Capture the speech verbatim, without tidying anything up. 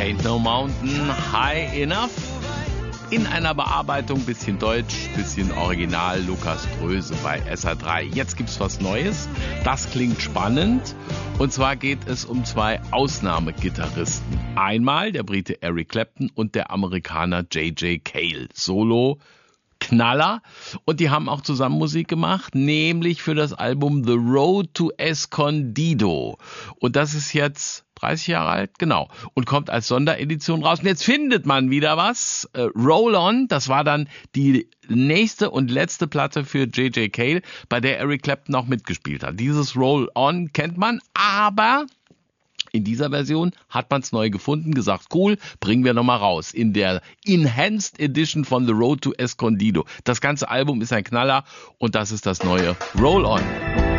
Ain't No Mountain High Enough. In einer Bearbeitung, bisschen Deutsch, bisschen Original, Lukas Dröse bei S R drei. Jetzt gibt's was Neues, das klingt spannend. Und zwar geht es um zwei Ausnahmegitarristen. Einmal der Brite Eric Clapton und der Amerikaner J J Cale. Solo Knaller. Und die haben auch zusammen Musik gemacht, nämlich für das Album The Road to Escondido. Und das ist jetzt dreißig Jahre alt, genau, und kommt als Sonderedition raus. Und jetzt findet man wieder was. Äh, Roll On, das war dann die nächste und letzte Platte für J J Cale, bei der Eric Clapton auch mitgespielt hat. Dieses Roll On kennt man, aber in dieser Version hat man es neu gefunden, gesagt, cool, bringen wir nochmal raus. In der Enhanced Edition von The Road to Escondido. Das ganze Album ist ein Knaller und das ist das neue Roll On.